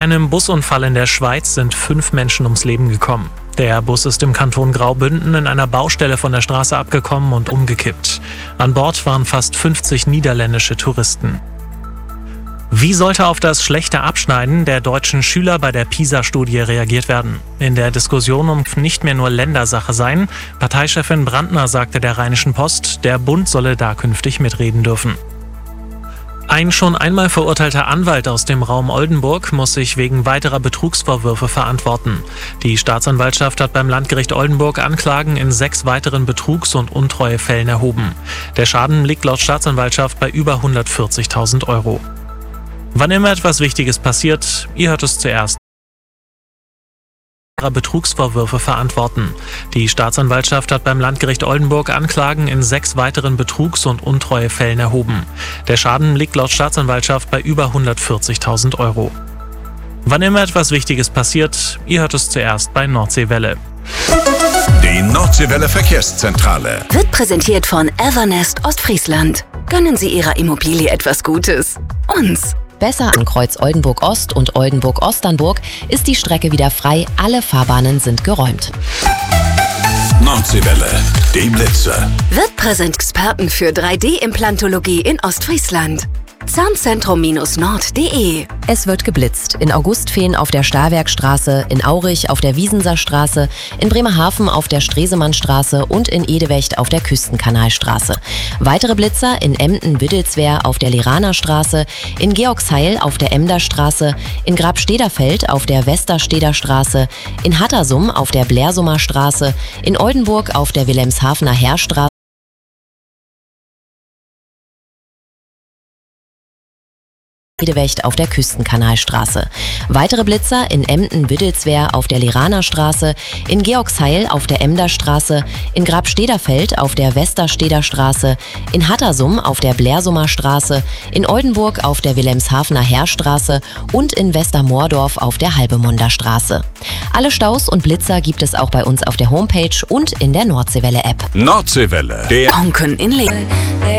einem Busunfall in der Schweiz sind 5 Menschen ums Leben gekommen. Der Bus ist im Kanton Graubünden in einer Baustelle von der Straße abgekommen und umgekippt. An Bord waren fast 50 niederländische Touristen. Wie sollte auf das schlechte Abschneiden der deutschen Schüler bei der PISA-Studie reagiert werden? In der Diskussion nicht mehr nur Ländersache sein. Parteichefin Brandner sagte der Rheinischen Post, der Bund solle da künftig mitreden dürfen. Ein schon einmal verurteilter Anwalt aus dem Raum Oldenburg muss sich wegen weiterer Betrugsvorwürfe verantworten. Die Staatsanwaltschaft hat beim Landgericht Oldenburg Anklagen in 6 weiteren Betrugs- und Untreuefällen erhoben. Der Schaden liegt laut Staatsanwaltschaft bei über 140.000 Euro. Wann immer etwas Wichtiges passiert, ihr hört es zuerst. Betrugsvorwürfe verantworten. Die Staatsanwaltschaft hat beim Landgericht Oldenburg Anklagen in 6 weiteren Betrugs- und Untreuefällen erhoben. Der Schaden liegt laut Staatsanwaltschaft bei über 140.000 Euro. Wann immer etwas Wichtiges passiert, ihr hört es zuerst bei Nordseewelle. Die Nordseewelle Verkehrszentrale wird präsentiert von Evernest Ostfriesland. Gönnen Sie Ihrer Immobilie etwas Gutes. Uns. Besser an Kreuz Oldenburg-Ost und Oldenburg-Osternburg ist die Strecke wieder frei. Alle Fahrbahnen sind geräumt. Nordseewelle, die Blitzer. Wird präsent Experten für 3D-Implantologie in Ostfriesland. Zahnzentrum-nord.de. Es wird geblitzt. In Augustfehn auf der Starwerkstraße, in Aurich auf der Wiesenser Straße, in Bremerhaven auf der Stresemannstraße und in Edewecht auf der Küstenkanalstraße. Weitere Blitzer in Emden-Widdelswehr auf der Leraner Straße, in Georgsheil auf der Emderstraße, in Grabstederfeld auf der Westersteder Straße, in Hattersum auf der Blersummer Straße, in Oldenburg auf der Wilhelmshavener Heerstraße, Edewecht auf der Küstenkanalstraße. Weitere Blitzer in Emden-Widdelswehr auf der Leraner Straße, in Georgsheil auf der Emderstraße, in Grabstederfeld auf der Westersteder Straße, in Hattersum auf der Blersummer Straße, in Oldenburg auf der Wilhelmshavener Heerstraße und in Westermoordorf auf der Halbemunder Straße. Alle Staus und Blitzer gibt es auch bei uns auf der Homepage und in der Nordseewelle-App. Nordseewelle, der Honken in Leben.